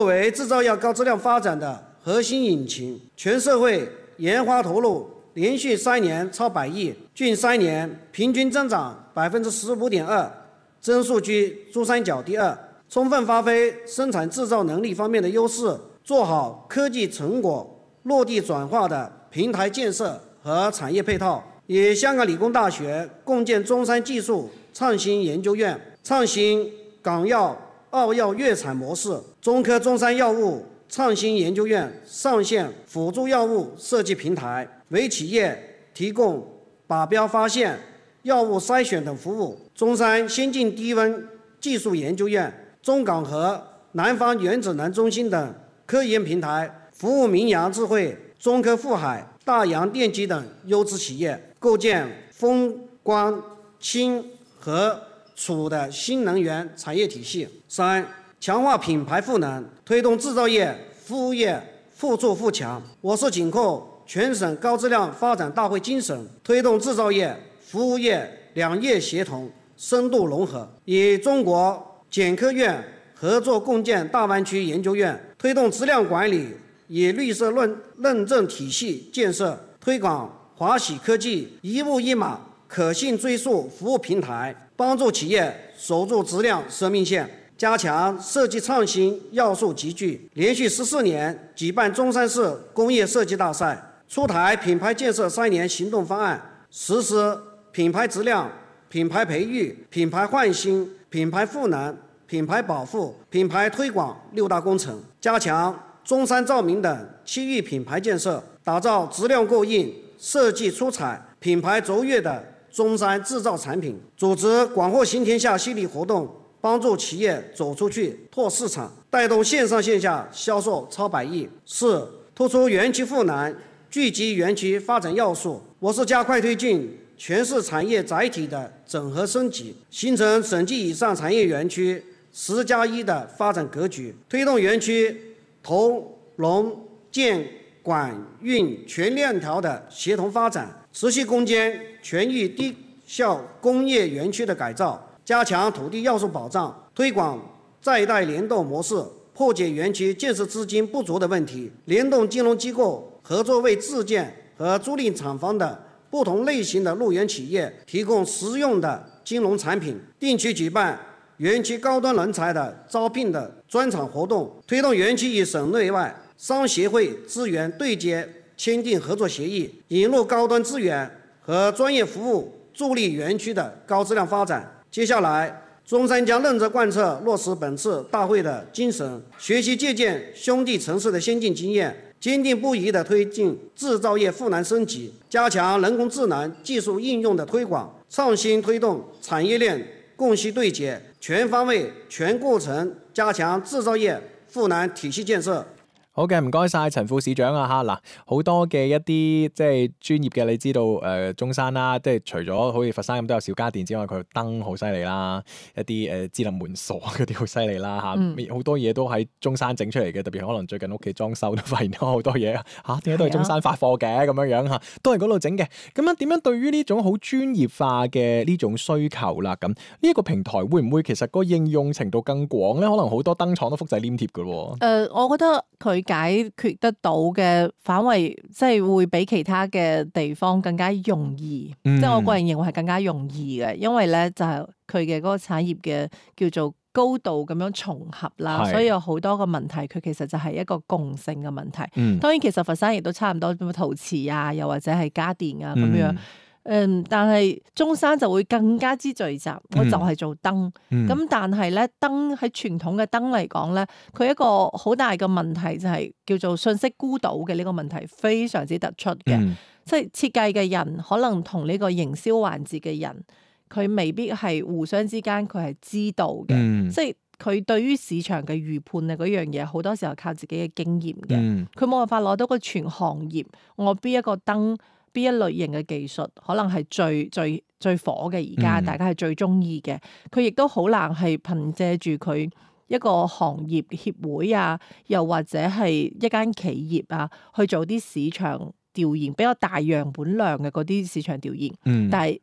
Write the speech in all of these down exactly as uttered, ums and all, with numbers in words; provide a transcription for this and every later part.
作为制造业高质量发展的核心引擎，全社会研发投入连续三年超百亿，近三年平均增长百分之十五点二，增速居珠三角第二，充分发挥生产制造能力方面的优势，做好科技成果落地转化的平台建设和产业配套。以香港理工大学共建中山技术创新研究院，创新港药、澳药粤产模式，中科中山药物创新研究院上线辅助药物设计平台，为企业提供靶标发现、药物筛选等服务。中山先进低温技术研究院、中港和南方原子能中心等科研平台，服务明阳智慧、中科富海、大洋电机等优质企业，构建风光氢和储的新能源产业体系。三、强化品牌赋能，推动制造业、服务业互助互强。我市紧扣全省高质量发展大会精神，推动制造业、服务业两业协同深度融合，与中国检科院合作共建大湾区研究院，推动质量管理与绿色认认证体系建设，推广华喜科技一物一码可信追溯服务平台，帮助企业守住质量生命线，加强设计创新要素集聚。连续十四年举办中山市工业设计大赛，出台品牌建设三年行动方案，实施品牌质量、品牌培育、品牌焕新、品牌赋能、品牌保护、品牌推广六大工程，加强中山照明等区域品牌建设，打造质量过硬、设计出彩、品牌卓越的中山制造产品，组织广货行天下系列活动，帮助企业走出去拓市场，带动线上线下销售超百亿。四、突出园区赋能，聚集园区发展要素。我市加快推进全市产业载体的整合升级，形成省级以上产业园区十加一的发展格局，推动园区投融建管运全链条的协同发展，持续攻坚全域低效工业园区的改造，加强土地要素保障，推广再贷联动模式，破解园区建设资金不足的问题，联动金融机构合作，为自建和租赁厂房的不同类型的入园企业提供实用的金融产品，定期举办园区高端人才的招聘的专场活动，推动园区与省内外商协会资源对接，签订合作协议，引入高端资源和专业服务，助力园区的高质量发展。接下来，中山将认真贯彻落实本次大会的精神，学习借鉴兄弟城市的先进经验，坚定不移地推进制造业赋能升级，加强人工智能技术应用的推广，创新推动产业链供需对接，全方位、全過程加強製造業賦能體系建設。 好嘅，唔該晒陳副市長啊嚇。嗱，好多嘅一啲即係專業嘅，你知道誒、呃、中山啦，即係除咗好似佛山咁都有小家電之外，佢燈好犀利啦，一啲誒、呃、智能門鎖嗰啲好犀利啦嚇，好、嗯、多嘢都喺中山整出嚟嘅，特別可能最近屋企裝修都發現咗好多嘢嚇，點解都係中山發貨嘅咁樣樣嚇，都係嗰度整嘅。咁樣點樣對於呢種好專業化嘅呢種需求啦？咁呢一個平台會唔會其實個應用程度更廣咧？可能好多燈廠都複製黏貼嘅喎。 誒，我覺得佢解決得到嘅範圍，即係會比其他嘅地方更加容易。嗯、即係我個人認為係更加容易嘅，因為咧就係佢嘅嗰個產業嘅叫做高度咁樣重合啦，所以有好多個問題，佢其實就係一個共性嘅問題。嗯、當然其實佛山亦都差唔多，陶瓷啊，又或者係家電啊咁樣。嗯嗯，但係中山就會更加之聚集，我就係做燈。咁、嗯、但係咧，燈喺傳統嘅燈嚟講咧，佢一個好大嘅問題就係叫做信息孤島嘅呢個問題非常之突出嘅。嗯、即係設計嘅人可能同呢個營銷環節嘅人，佢未必係互相之間佢係知道嘅。嗯、即係佢對於市場嘅預判啊嗰樣嘢，好多時候靠自己嘅經驗嘅。佢冇、嗯、辦法攞到個全行業，我邊一個燈，邊一類型嘅技術可能係最最最火嘅，而家大家係最中意嘅，佢亦都好難係憑借住佢一個行業協會啊，又或者係一間企業啊，去做啲市場調研比較大樣本量嘅嗰啲市場調研。嗯、但係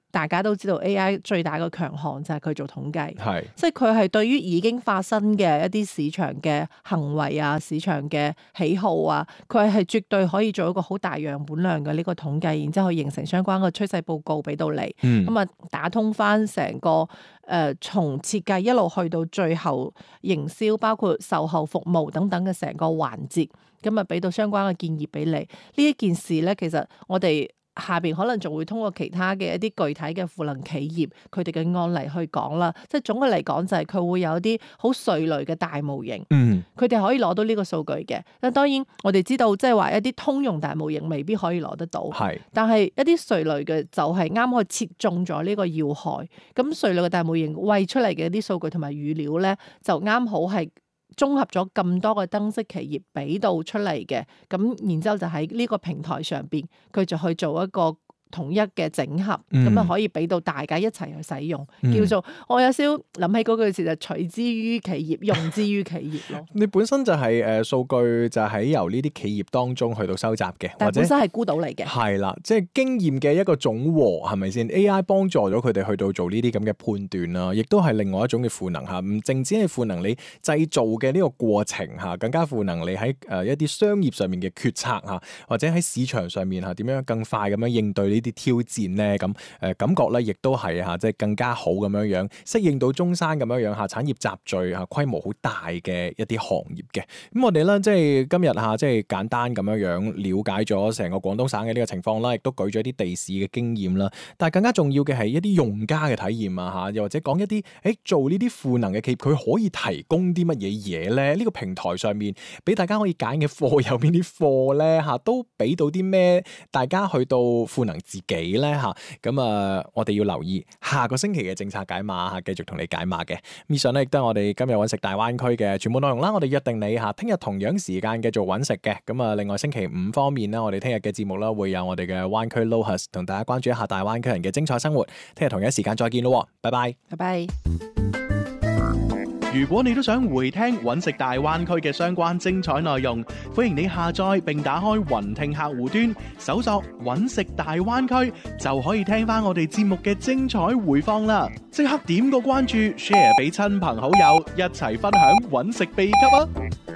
大家都知道 A I 最大嘅強項就係佢做統計， 係即係佢係對於已經發生嘅一啲市場嘅行為啊、市場嘅喜好啊，佢係絕對可以做一個好大樣本量嘅呢個統計，然之後形成相關嘅趨勢報告俾到你，咁啊、嗯、打通翻成個誒、呃、從設計一路去到最後營銷，包括售後服務等等嘅成個環節，咁啊俾到相關嘅建議俾你。呢一件事咧，其實我哋下邊可能仲會通過其他嘅一啲具體嘅賦能企業佢哋嘅案例去講啦，即係總嘅嚟講就係佢會有啲好碎類嘅大模型， 嗯， 佢哋可以攞到呢個數據嘅。但當然我哋知道即係話一啲通用大模型未必可以攞得到，係是，但係一啲碎類嘅就係啱可以切中咗呢個要害。咁碎類嘅大模型餵出嚟嘅一啲數據同埋語料咧，就啱好係綜合咗咁多個燈飾企業俾到出嚟嘅，咁然之後就喺呢個平台上邊，佢就去做一個統一嘅整合，咁啊、嗯、可以俾到大家一齊去使用，嗯、叫做我有少諗起嗰句詞就取之於企業，用之於企業咯。 你本身就係誒數據就喺由呢啲企業當中去到收集嘅， 但本身係孤島嚟嘅， 係啦，即係經驗嘅一個總和，係咪先 ？A I 幫助咗佢哋去到做呢啲咁嘅判斷啦，亦都係另外一種嘅賦能嚇，唔淨止係賦能你製造嘅呢個過程嚇，更加賦能你喺誒一啲商業上面嘅決策嚇，或者喺市場上面嚇點樣更快咁樣應對呢啲挑戰咧，咁誒感覺咧，亦都係嚇，即係更加好咁樣樣適應到中山咁樣樣嚇產業集聚嚇規模好大嘅一啲行業嘅。咁我哋咧即係今日嚇即係簡單咁樣樣了解咗成個廣東省嘅呢個情況啦，亦都舉咗一啲地市嘅經驗啦。但係更加重要嘅係一啲用家嘅體驗啊嚇，又或者講一啲誒做呢啲賦能嘅企業，佢可以提供啲乜嘢嘢咧？呢個平台上面俾大家可以揀嘅貨有邊啲貨咧嚇，都俾到啲咩？大家去到賦能自己咧嚇，咁啊，我哋要留意下個星期嘅政策解碼嚇，繼續同你解碼嘅。以上咧亦都係我哋今日揾食大灣區嘅全部內容啦。我哋約定你嚇，聽日同樣時間繼續揾食嘅。咁啊，另外星期五方面咧，我哋聽日嘅節目啦，會有我哋嘅灣區 Lohas 同大家關注一下大灣區人嘅精彩生活。聽日同樣時間再見咯，拜拜， 拜拜。 如果你都想回聽揾食大灣區嘅相關精彩內容，歡迎你下載並打開雲聽客戶端，搜索揾食大灣區，就可以聽翻我哋節目嘅精彩回放啦！即刻點個關注 ，share 俾親朋好友，一齊分享揾食秘笈啊！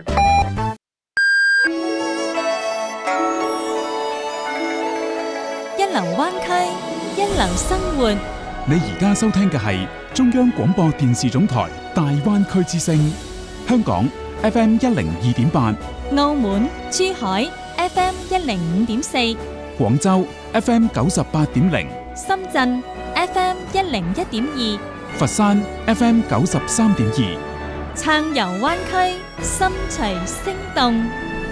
一流灣區，一流生活。 你而家收聽嘅係中央廣播電視總台大灣區之聲，香港 F M 一零二點八， 澳門、珠海 F M 一零五點四， 廣州 F M 九十八點零， 深圳 F M 一零一點二， 佛山 F M 九十三點二， 撐遊灣區，心隨聲動。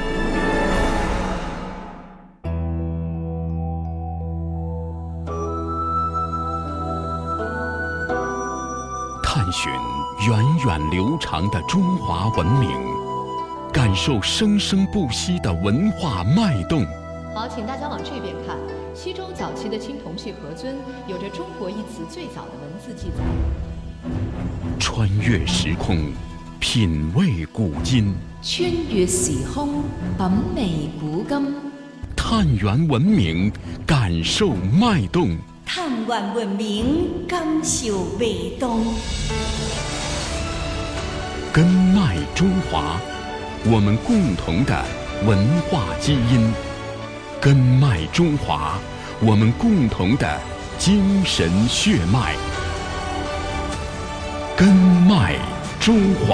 探寻源远流长的中华文明，感受生生不息的文化脉动。 好，请大家往这边看。西周早期的青铜器盒尊有着中国一词最早的文字记载。 穿越时空，品味古今。 穿越時空，品味古今。 探源文明，感受脉動。 探源文明，感受脈動。 根脈中華，我們共同的文化基因。根脈中華，我們共同的精神血脈。根脈中華。